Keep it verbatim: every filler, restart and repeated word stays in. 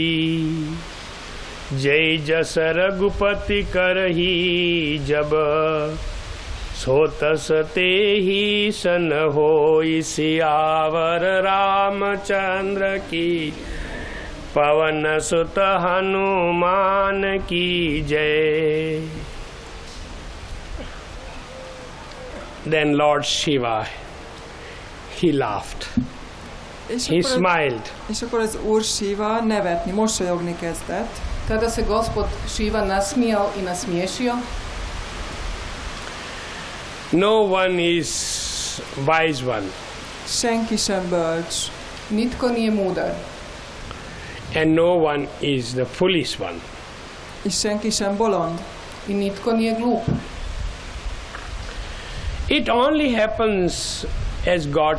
जय जस रघुपति करही जब, सो तस ते ही सन होई सियावर रामचंद्र की, पवन सुत हनुमान की जय. Then Lord Shiva, he laughed. És He akkor, smiled. és akkor az Úr Shiva nevetni, mosolyogni kezdett. Tada se Gospod Šiva nasmijao i nasmiješio. No one is wise one. Senki sem bölcs. Nitko nije mudar. And no one is the foolish one. És senki sem bolond. I nitko nije glup. It only happens as God